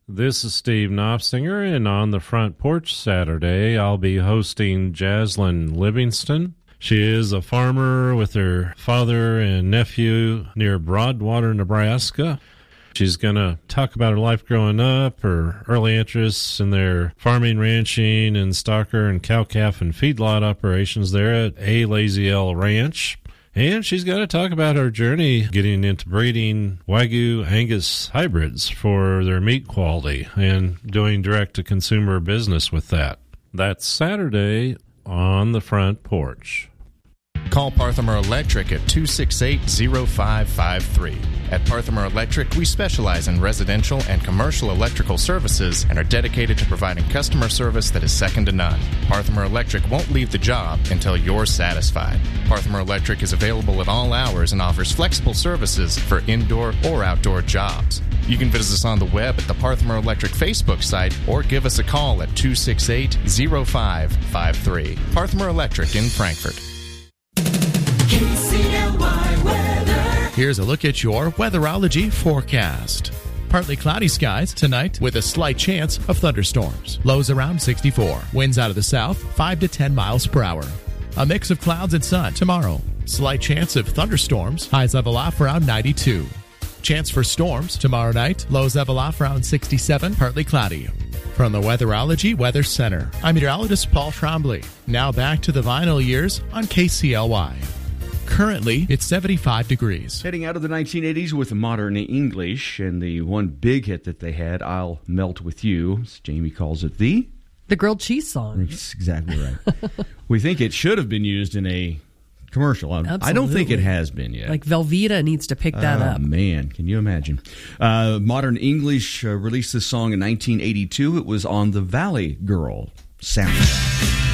This is Steve Knopfsinger, and on the front porch Saturday, I'll be hosting Jaslyn Livingston. She is a farmer with her father and nephew near Broadwater, Nebraska. She's going to talk about her life growing up, her early interests in their farming, ranching, and stocker and cow-calf and feedlot operations there at A Lazy L Ranch. And she's got to talk about her journey getting into breeding Wagyu Angus hybrids for their meat quality and doing direct-to-consumer business with that. That's Saturday on the front porch. Call Parthamer Electric at 268-0553. At Parthamer Electric, we specialize in residential and commercial electrical services and are dedicated to providing customer service that is second to none. Parthamer Electric won't leave the job until you're satisfied. Parthamer Electric is available at all hours and offers flexible services for indoor or outdoor jobs. You can visit us on the web at the Parthamer Electric Facebook site or give us a call at 268-0553. Parthamer Electric in Frankfort. KCLY weather. Here's a look at your weatherology forecast. Partly cloudy skies tonight with a slight chance of thunderstorms. Lows around 64. Winds out of the south 5 to 10 miles per hour. A mix of clouds and sun tomorrow. Slight chance of thunderstorms. Highs level off around 92. Chance for storms tomorrow night. Lows level off around 67. Partly cloudy. From the Weatherology Weather Center, I'm meteorologist Paul Trombley. Now back to the vinyl years on KCLY. Currently, it's 75 degrees. Heading out of the 1980s with Modern English, and the one big hit that they had, I'll Melt With You, as Jamie calls it, the grilled cheese song. That's exactly right. We think it should have been used in a commercial. I don't think it has been yet. Like Velveeta needs to pick that up. Man, can you imagine? Modern English released this song in 1982. It was on the Valley Girl soundtrack.